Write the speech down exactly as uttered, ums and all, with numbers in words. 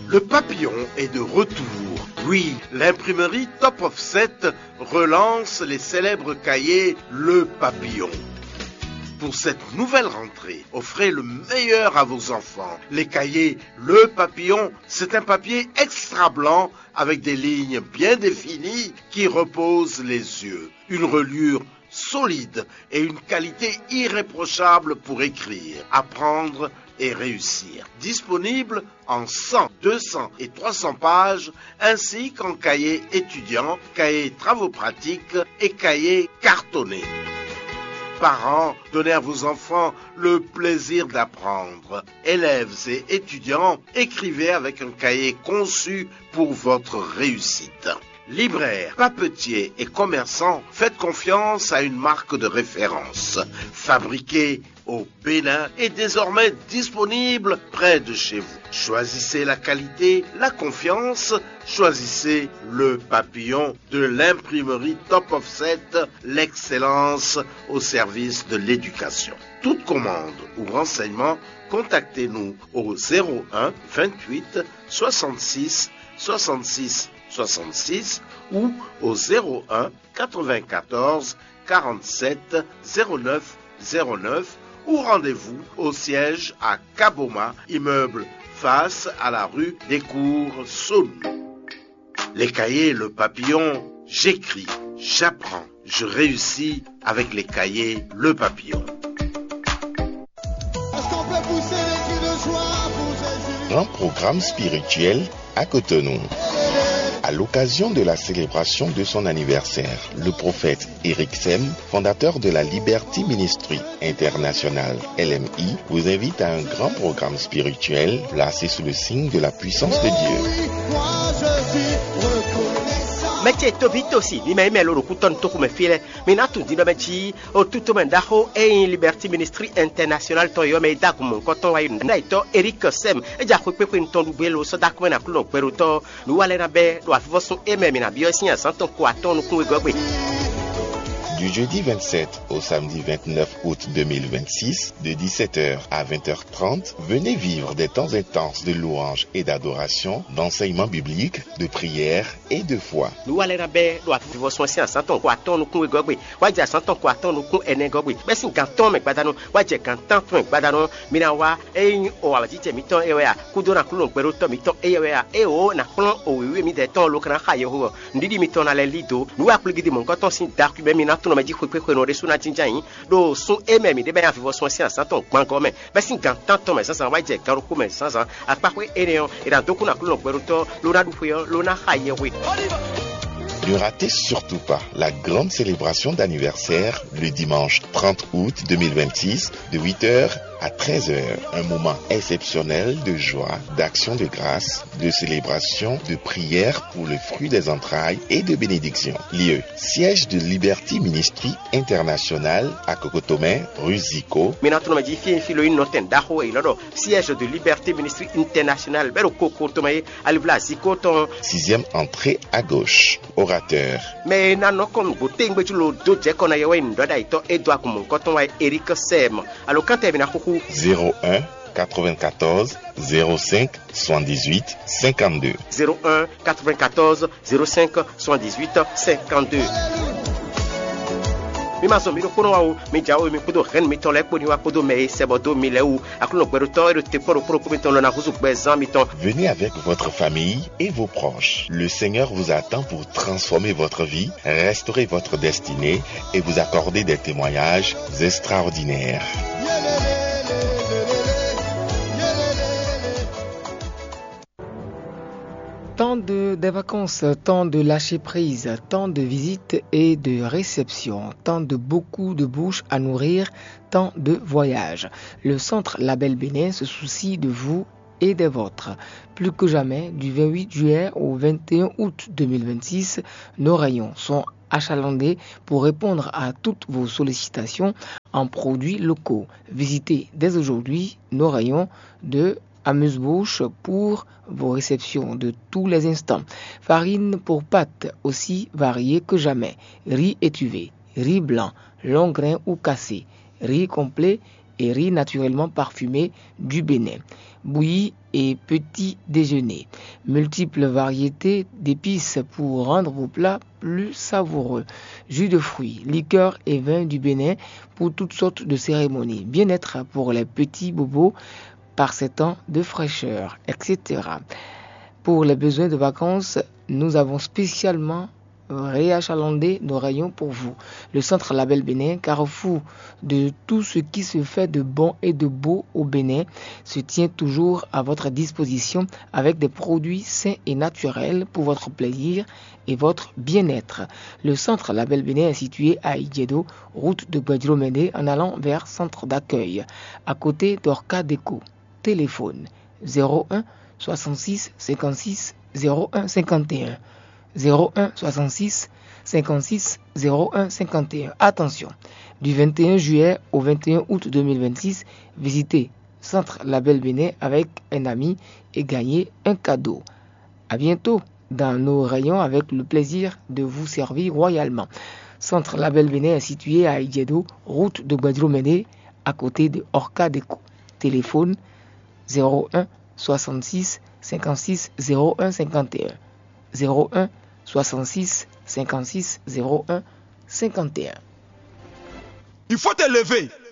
Le papillon est de retour. Oui, l'imprimerie Top Offset relance les célèbres cahiers Le Papillon. Pour cette nouvelle rentrée, offrez le meilleur à vos enfants. Les cahiers Le Papillon, c'est un papier extra blanc avec des lignes bien définies qui reposent les yeux. Une reliure solide et une qualité irréprochable pour écrire, apprendre et réussir. Disponible en cent, deux cents et trois cents pages, ainsi qu'en cahier étudiant, cahier travaux pratiques et cahier cartonné. Parents, donnez à vos enfants le plaisir d'apprendre. Élèves et étudiants, écrivez avec un cahier conçu pour votre réussite. Libraires, papetiers et commerçants, faites confiance à une marque de référence. Fabriquée au Bénin et désormais disponible près de chez vous. Choisissez la qualité, la confiance, choisissez Le Papillon de l'imprimerie Top Offset, l'excellence au service de l'éducation. Toute commande ou renseignement, contactez-nous au zéro un vingt-huit soixante-six soixante-six soixante-six ou au zéro un quatre-vingt-quatorze quarante-sept zéro neuf zéro neuf ou rendez-vous au siège à Kaboma, immeuble face à la rue des Cours Saône. Les cahiers Le Papillon, j'écris, j'apprends, je réussis avec les cahiers Le Papillon. Un programme spirituel à Cotonou. À l'occasion de la célébration de son anniversaire, le prophète Eric Sem, fondateur de la Liberty Ministry International L M I, vous invite à un grand programme spirituel placé sous le signe de la puissance de Dieu. Meche to vito si ni me melo kuton to kuma file minatu dino mechi o tuto mendaho e Liberty Ministry International to yo me da kuma koton wa ina to Eric Sem e ja ko pepe nton du belo so da kuma na kulo peru to nu wale na be do afivoso e me na bio sia santon ko aton ku egogbe. Du jeudi vingt-sept au samedi vingt-neuf août deux mille vingt-six, de dix-sept heures à vingt heures trente, venez vivre des temps intenses de louange et d'adoration, d'enseignement biblique, de prière et de foi. Nous allons faire la dévotion si santon ko aton nu ku egogbe. Wa ja santon ko aton nu ku enegogbe. Be sin kanton me gbadano, wa je kanton me gbadano, mina wa e o wa jite mi ton ewe a kudo na kulo peru to mi ton ewe a e o na plan o we mi de ton lo kan ha yeho. Ndidi mi ton na le lido, nu wa pligi di mon koton sin dark be mi na no me di ko pe ko no resu na jinja yin do sun e me mi de be ya vivo so si santon gban go me be sin gan tanton me sansan wa je garu ko me sansan apa ko ereon e da doku na kulo peru to lo na du fuyo lo na ha yewe. Ne ratez surtout pas la grande célébration d'anniversaire le dimanche trente août deux mille vingt-six de huit heures à treize heures. Un moment exceptionnel de joie, d'action de grâce, de célébration, de prière pour le fruit des entrailles et de bénédiction. Lieu, siège de Liberty Ministry International à Cocotomé, rue Zico. Siège de Liberty Ministry International, sixième entrée à gauche. Orateur. Mais nano comme boté ngbejulo doje kona yewe ndoda ito edwa kumun koton wa Eric Sem. Alors quand tu es zéro un quatre-vingt-quatorze zéro cinq soixante-dix-huit cinquante-deux. zéro un quatre-vingt-quatorze zéro cinq soixante-dix-huit cinquante-deux. Mi maso mi kono wa mi jawo mi kudo ren mi ton le poni wa kudo me sebodo mi le ou akulo gberuto e te poro poro mi ton na kuzu bezan mi ton. Venez avec votre famille et vos proches. Le Seigneur vous attend pour transformer votre vie, restaurer votre destinée et vous accorder des témoignages extraordinaires. Tant de, de vacances, tant de lâcher prise, tant de visites et de réceptions, tant de beaucoup de bouches à nourrir, tant de voyages. Le Centre Label Bénin se soucie de vous et des vôtres. Plus que jamais, du vingt-huit juillet au vingt et un août deux mille vingt-six, nos rayons sont achalandés pour répondre à toutes vos sollicitations en produits locaux. Visitez dès aujourd'hui nos rayons de amuse-bouche pour vos réceptions de tous les instants. Farine pour pâtes aussi variée que jamais. Riz étuvé, riz blanc, long grain ou cassé, riz complet et riz naturellement parfumé du Bénin. bouillie et petit déjeuner. Multiples variétés d'épices pour rendre vos plats plus savoureux. Jus de fruits, liqueurs et vins du Bénin pour toutes sortes de cérémonies. Bien-être pour les petits bobos par ces temps de fraîcheur, et cetera. Pour les besoins de vacances, nous avons spécialement réachalandé nos rayons pour vous. Le Centre Label Bénin, carrefour de tout ce qui se fait de bon et de beau au Bénin, se tient toujours à votre disposition avec des produits sains et naturels pour votre plaisir et votre bien-être. Le Centre Label Bénin est situé à Idjedo, route de Guadjiromende, en allant vers centre d'accueil, à côté d'Orca Déco. Téléphone zéro un soixante-six cinquante-six zéro un cinquante et un. zéro un soixante-six cinquante-six zéro un cinquante et un. Attention, du vingt et un juillet au vingt et un août deux mille vingt-six, visitez Centre Label Bénin avec un ami et gagnez un cadeau. À bientôt dans nos rayons avec le plaisir de vous servir royalement. Centre Label Bénin est situé à Idjedo, route de Guadjiromende, à côté de Orca Déco. Téléphone zéro un soixante-six cinquante-six zéro un cinquante et un. zéro un soixante-six cinquante-six zéro un cinquante et un. Il faut te lever.